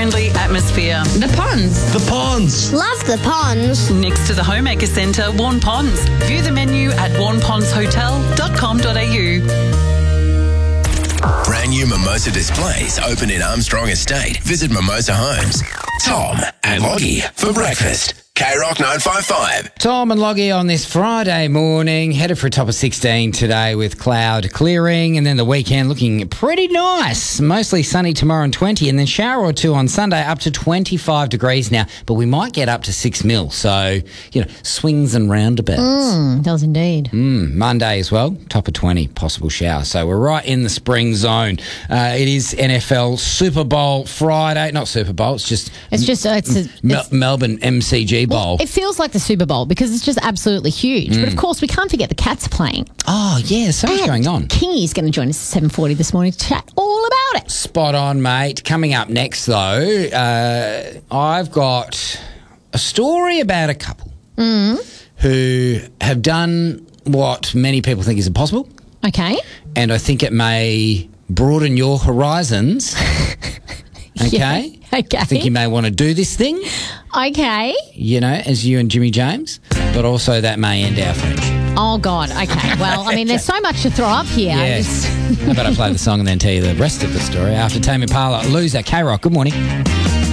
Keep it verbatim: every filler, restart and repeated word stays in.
family-friendly atmosphere. The ponds. The ponds. Love the ponds. Next to the Homemaker Centre, Warn Ponds. View the menu at warn ponds hotel dot com dot a u. Brand new Mimosa displays open in Armstrong Estate. Visit Mimosa Homes. Tom and Loggie for breakfast. K Rock nine five five. Tom and Loggie on this Friday morning, headed for a top of sixteen today with cloud clearing, and then the weekend looking pretty nice. Mostly sunny tomorrow and twenty, and then shower or two on Sunday, up to twenty-five degrees now, but we might get up to six mil. So, you know, swings and roundabouts. Mm, does indeed. Mm, Monday as well, top of twenty, possible shower. So we're right in the spring zone. Uh, it is N F L Super Bowl Friday. Not Super Bowl, it's just... It's just... Uh, it's, a, Mel- it's Melbourne M C G Bowl. Well, it feels like the Super Bowl because it's just absolutely huge. Mm. But of course, we can't forget the Cats playing. Oh, yeah, so much going on. Kingy's going to join us at seven forty this morning to chat all about it. Spot on, mate. Coming up next, though, uh, I've got a story about a couple mm. who have done what many people think is impossible. Okay. And I think it may broaden your horizons. Okay? Yeah. Okay. I think you may want to do this thing. Okay. You know, as you and Jimmy James. But also that may end our friendship. Oh, God. Okay. Well, I mean, there's so much to throw up here. Yes. How about I play the song and then tell you the rest of the story after Tame Impala, Loser, K-Rock. Good morning.